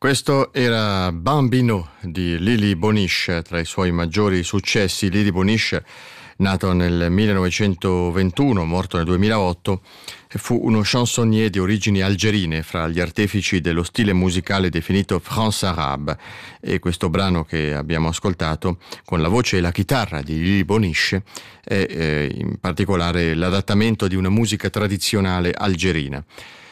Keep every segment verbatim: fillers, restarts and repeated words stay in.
Questo era Bambino di Lili Bonisce, tra i suoi maggiori successi. Lili Bonisce, nato nel millenovecentoventuno, morto nel duemilaotto, fu uno chansonnier di origini algerine, fra gli artefici dello stile musicale definito France Arabe, e questo brano che abbiamo ascoltato con la voce e la chitarra di Lili Bonisce è eh, in particolare l'adattamento di una musica tradizionale algerina.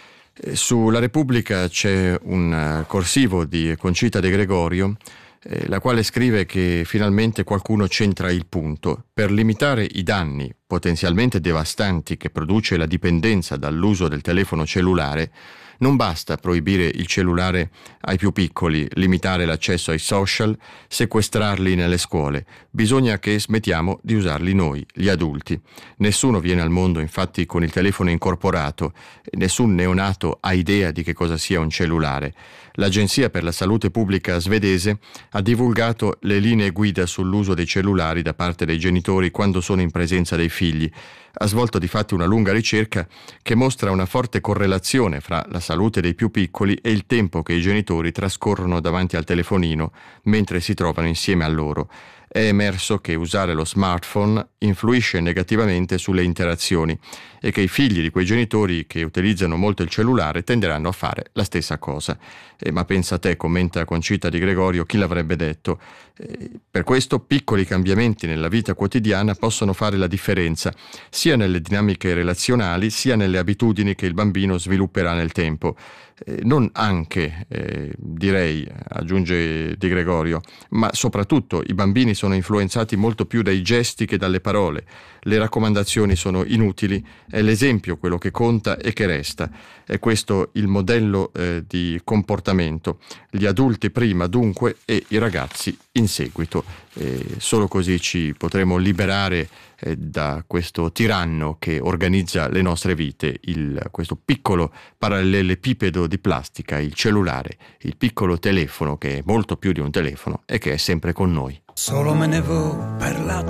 Sulla Repubblica c'è un corsivo di Concita De Gregorio, eh, la quale scrive che finalmente qualcuno centra il punto. Per limitare i danni potenzialmente devastanti che produce la dipendenza dall'uso del telefono cellulare, non basta proibire il cellulare ai più piccoli, limitare l'accesso ai social, sequestrarli nelle scuole. Bisogna che smettiamo di usarli noi, gli adulti. Nessuno viene al mondo infatti con il telefono incorporato, nessun neonato ha idea di che cosa sia un cellulare. L'Agenzia per la Salute Pubblica svedese ha divulgato le linee guida sull'uso dei cellulari da parte dei genitori quando sono in presenza dei figli. Ha svolto difatti una lunga ricerca che mostra una forte correlazione fra la salute dei più piccoli e il tempo che i genitori trascorrono davanti al telefonino mentre si trovano insieme a loro. È emerso che usare lo smartphone influisce negativamente sulle interazioni e che i figli di quei genitori che utilizzano molto il cellulare tenderanno a fare la stessa cosa. Eh, ma pensa a te, commenta Concita Di Gregorio, chi l'avrebbe detto? Eh, per questo piccoli cambiamenti nella vita quotidiana possono fare la differenza, sia nelle dinamiche relazionali, sia nelle abitudini che il bambino svilupperà nel tempo. Eh, non anche, eh, direi, aggiunge Di Gregorio, ma soprattutto i bambini sono influenzati molto più dai gesti che dalle parole. Le raccomandazioni sono inutili, è l'esempio quello che conta e che resta. È questo il modello eh, di comportamento. Gli adulti prima dunque e i ragazzi in seguito. Eh, solo così ci potremo liberare eh, da questo tiranno che organizza le nostre vite, il, questo piccolo parallelepipedo di plastica, il cellulare, il piccolo telefono che è molto più di un telefono e che è sempre con noi. Solo me ne vo per la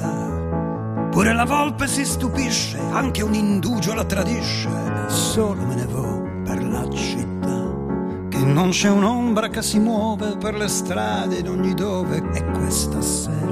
città, pure la volpe si stupisce, anche un indugio la tradisce. Solo me ne vo per la città, che non c'è un'ombra che si muove per le strade in ogni dove. E questa sera